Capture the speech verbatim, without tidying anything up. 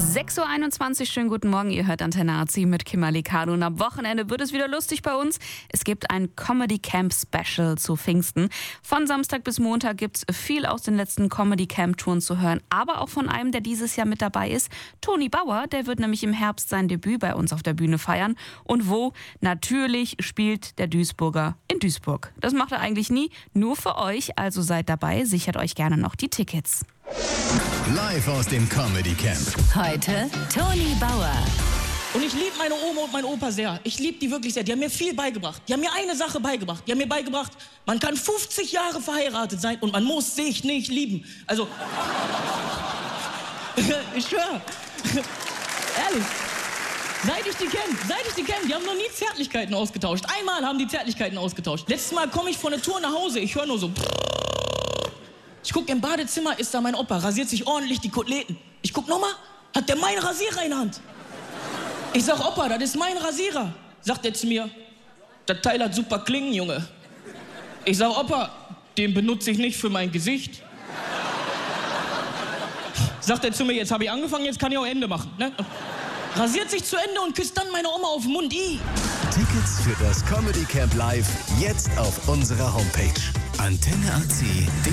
sechs Uhr einundzwanzig, schönen guten Morgen, ihr hört Antenne A C mit Kimberly Caro und am Wochenende wird es wieder lustig bei uns. Es gibt ein Comedy Camp Special zu Pfingsten. Von Samstag bis Montag gibt es viel aus den letzten Comedy Camp Touren zu hören, aber auch von einem, der dieses Jahr mit dabei ist, Toni Bauer, der wird nämlich im Herbst sein Debüt bei uns auf der Bühne feiern. Und wo? Natürlich spielt der Duisburger in Duisburg. Das macht er eigentlich nie, nur für euch, also seid dabei, sichert euch gerne noch die Tickets. Live aus dem Comedy Camp. Heute Toni Bauer. Und ich liebe meine Oma und meinen Opa sehr. Ich liebe die wirklich sehr. Die haben mir viel beigebracht. Die haben mir eine Sache beigebracht. Die haben mir beigebracht, man kann fünfzig Jahre verheiratet sein und man muss sich nicht lieben. Also, ich schwöre. Ehrlich. Seit ich die kenne, seit ich die kenne, die haben noch nie Zärtlichkeiten ausgetauscht. Einmal haben die Zärtlichkeiten ausgetauscht. Letztes Mal komme ich von der Tour nach Hause, ich höre nur so. Ich guck im Badezimmer, ist da mein Opa, rasiert sich ordentlich die Koteletten. Ich guck nochmal, hat der meinen Rasierer in der Hand. Ich sag, Opa, das ist mein Rasierer. Sagt er zu mir, das Teil hat super Klingen, Junge. Ich sag, Opa, den benutze ich nicht für mein Gesicht. Sagt er zu mir, jetzt habe ich angefangen, jetzt kann ich auch Ende machen. Ne? Rasiert sich zu Ende und küsst dann meine Oma auf den Mund. I. Tickets für das Comedy Camp Live jetzt auf unserer Homepage. Antenne A C.